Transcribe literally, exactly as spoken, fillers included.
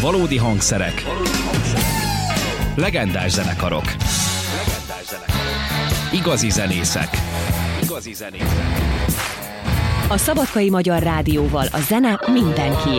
Valódi hangszerek. Legendás zenekarok. Igazi zenészek. Igazi zenészek. A Szabadkai Magyar Rádióval a zene mindenkié.